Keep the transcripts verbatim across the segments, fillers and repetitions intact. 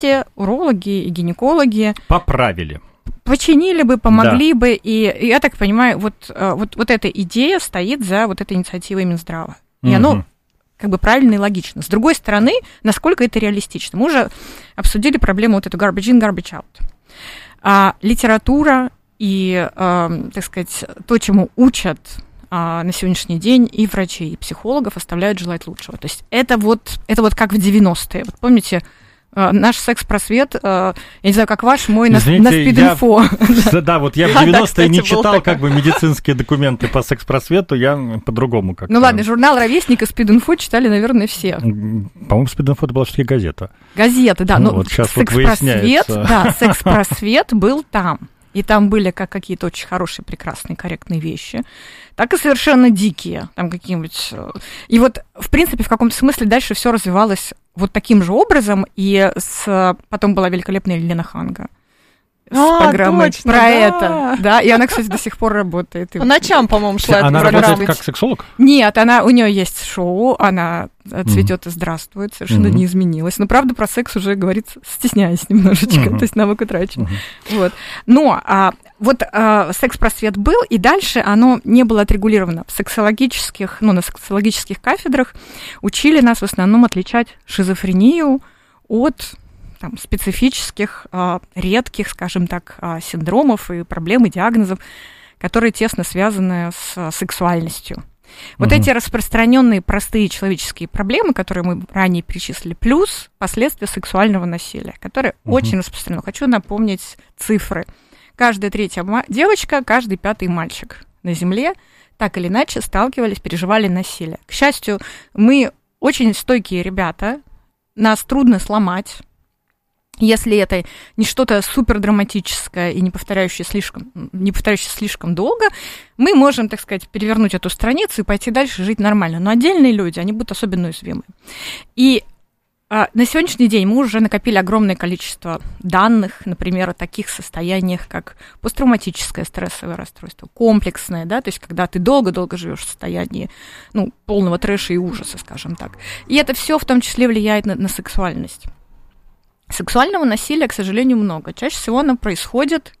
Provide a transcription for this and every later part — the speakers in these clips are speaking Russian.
урологи и гинекологи поправили. Починили бы, помогли да. бы, и, и я так понимаю, вот, вот, вот эта идея стоит за вот этой инициативой Минздрава. И угу. оно как бы правильно и логично. С другой стороны, насколько это реалистично. Мы уже обсудили проблему вот эту garbage in, garbage out. А литература и, а, так сказать, то, чему учат а, на сегодняшний день и врачей, и психологов, оставляют желать лучшего. То есть это вот, это вот как в девяностые. Вот помните, наш секс-просвет, я не знаю, как ваш, мой Извините, на, на спид-инфо. Я, да, вот я в девяностые не читал как бы медицинские документы по секс-просвету, я по-другому как-то. Ну ладно, журнал «Ровесник» и спид-инфо читали, наверное, все. По-моему, спид-инфо это была все-таки газета. Газета, да. Ну, вот сейчас вот выясняется. Да, секс-просвет был там. И там были как какие-то очень хорошие, прекрасные, корректные вещи, так и совершенно дикие, там какие-нибудь... И вот, в принципе, в каком-то смысле дальше все развивалось вот таким же образом, и с... потом была великолепная Елена Ханга с а, программой точно, про да. это. Да, и она, кстати, до сих пор работает. По ночам, по-моему, шла эта программа. Она программа. работает как сексолог? Нет, она, у нее есть шоу, она цветет mm-hmm. и здравствует, совершенно mm-hmm. не изменилась. Но, правда, про секс уже говорит, стесняясь немножечко, mm-hmm. то есть навык утрачен. Mm-hmm. Вот. Но а, вот а, секс-просвет был, и дальше оно не было отрегулировано. В сексологических, ну, на сексологических кафедрах учили нас в основном отличать шизофрению от... там, специфических, редких, скажем так, синдромов и проблем, и диагнозов, которые тесно связаны с сексуальностью. Вот угу. эти распространенные простые человеческие проблемы, которые мы ранее перечислили, плюс последствия сексуального насилия, которые угу. очень распространены. Хочу напомнить цифры. Каждая третья девочка, каждый пятый мальчик на Земле так или иначе сталкивались, переживали насилие. К счастью, мы очень стойкие ребята, нас трудно сломать, если это не что-то супердраматическое и не повторяющее слишком, не повторяющее слишком долго, мы можем, так сказать, перевернуть эту страницу и пойти дальше жить нормально. Но отдельные люди, они будут особенно уязвимы. И а, на сегодняшний день мы уже накопили огромное количество данных, например, о таких состояниях, как посттравматическое стрессовое расстройство, комплексное, да, то есть когда ты долго-долго живешь в состоянии, ну, полного трэша и ужаса, скажем так. И это все в том числе влияет на, на сексуальность. Сексуального насилия, к сожалению, много. Чаще всего оно происходит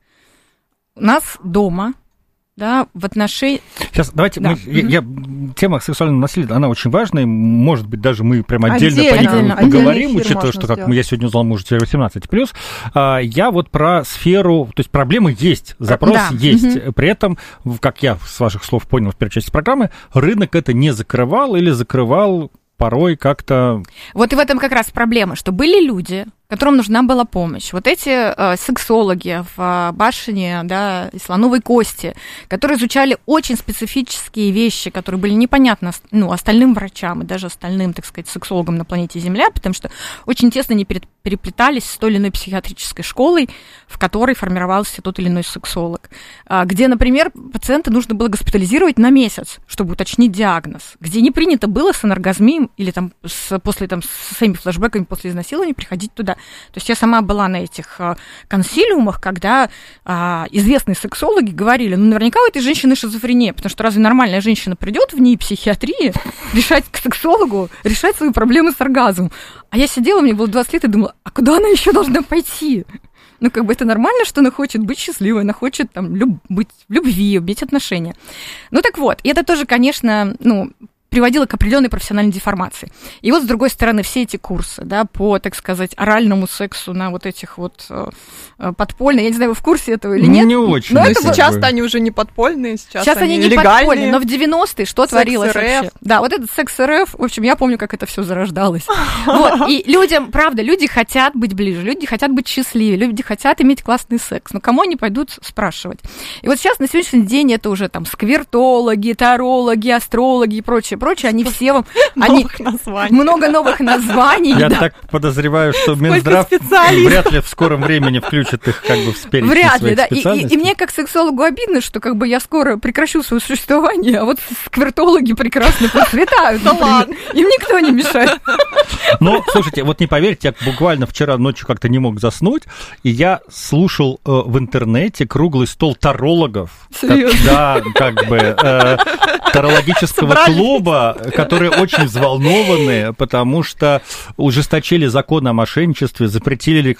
у нас дома, да, в отношении... Сейчас, давайте, да. мы, я, я, тема сексуального насилия, она очень важная, может быть, даже мы прям отдельно, отдельно по ней поговорим, учитывая, что, как сделать. я сегодня узнал, может, восемнадцать плюс. А, я вот про сферу, то есть проблемы есть, запрос да. есть. Угу. При этом, как я с ваших слов понял в первой части программы, рынок это не закрывал или закрывал порой как-то... Вот и в этом как раз проблема, что были люди, которым нужна была помощь. Вот эти э, сексологи в э, башне, да, и слоновой кости, которые изучали очень специфические вещи, которые были непонятны, ну, остальным врачам и даже остальным, так сказать, сексологам на планете Земля, потому что очень тесно они переплетались с той или иной психиатрической школой, в которой формировался тот или иной сексолог, э, где, например, пациента нужно было госпитализировать на месяц, чтобы уточнить диагноз, где не принято было с аноргазмией или там с, после, там, с своими флешбэками после изнасилования приходить туда. То есть я сама была на этих а, консилиумах, когда а, известные сексологи говорили, ну, наверняка у этой женщины шизофрения, потому что разве нормальная женщина придет в ней психиатрии решать к сексологу, решать свои проблемы с оргазмом? А я сидела, мне было двадцать лет, и думала, а куда она еще должна пойти? Ну, как бы это нормально, что она хочет быть счастливой, она хочет там, люб- быть в любви, иметь отношения. Ну, так вот, и это тоже, конечно, ну, приводило к определенной профессиональной деформации. И вот, с другой стороны, все эти курсы, да, по, так сказать, оральному сексу на вот этих вот э, подпольных, я не знаю, вы в курсе этого или нет? Не очень. Но это сейчас-то они уже не подпольные, сейчас, сейчас они, они не легальные. подпольные, но в девяностые что Секс творилось эр эф. вообще? Да, вот этот секс-РФ, в общем, я помню, как это все зарождалось. Вот, и людям, правда, люди хотят быть ближе, люди хотят быть счастливее, люди хотят иметь классный секс, но кому они пойдут спрашивать? И вот сейчас, на сегодняшний день, это уже там сквертологи, тарологи, астрологи и прочее, прочее, они все вам... Новых названий. Много новых названий. Я да. так подозреваю, что Минздрав вряд ли в скором времени включит их как бы в перечень вряд своих ли, да. И, и, и мне как сексологу обидно, что как бы я скоро прекращу свое существование, а вот сквертологи прекрасно процветают. Да ладно. Им никто не мешает. Но, слушайте, вот не поверите, я буквально вчера ночью как-то не мог заснуть, и я слушал э, в интернете круглый стол тарологов. Серьезно? Как, да, как бы э, тарологического Собрались. клуба сообщества, которые очень взволнованы, потому что ужесточили закон о мошенничестве, запретили